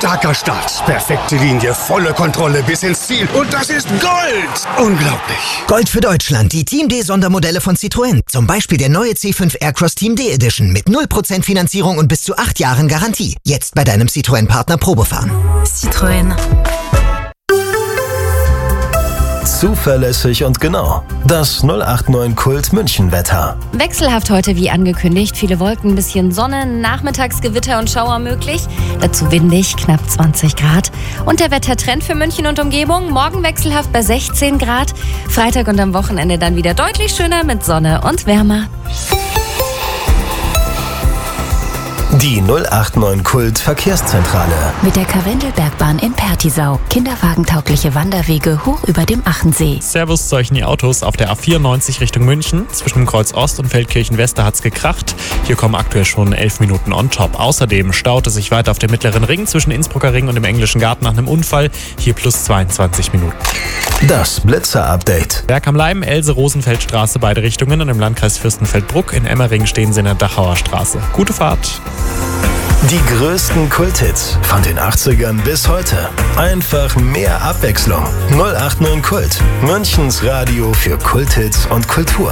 Starker Start, perfekte Linie, volle Kontrolle bis ins Ziel. Und das ist Gold! Unglaublich. Gold für Deutschland, die Team D-Sondermodelle von Citroën. Zum Beispiel der neue C5 Aircross Team D Edition mit 0% Finanzierung und bis zu 8 Jahren Garantie. Jetzt bei deinem Citroën-Partner Probefahren. Citroën. Zuverlässig und genau. Das 089 Kult München-Wetter. Wechselhaft heute wie angekündigt. Viele Wolken, ein bisschen Sonne, nachmittags Gewitter und Schauer möglich. Dazu windig, knapp 20 Grad. Und der Wettertrend für München und Umgebung. Morgen wechselhaft bei 16 Grad. Freitag und am Wochenende dann wieder deutlich schöner mit Sonne und wärmer. Die 089 Kult Verkehrszentrale. Mit der Karwendelbergbahn in Pertisau. Kinderwagentaugliche Wanderwege hoch über dem Achensee. Servus, solchen die Autos auf der A94 Richtung München. Zwischen dem Kreuz Ost und Feldkirchen West hat's gekracht. Hier kommen aktuell schon 11 Minuten on top. Außerdem staut es sich weiter auf dem Mittleren Ring zwischen Innsbrucker Ring und dem Englischen Garten nach einem Unfall. Hier plus 22 Minuten. Das Blitzer-Update. Berg am Leim, Else-Rosenfeld-Straße, beide Richtungen. Und im Landkreis Fürstenfeldbruck in Emmering stehen sie in der Dachauer Straße. Gute Fahrt. Die größten Kulthits von den 80ern bis heute. Einfach mehr Abwechslung. 089 Kult. Münchens Radio für Kulthits und Kultur.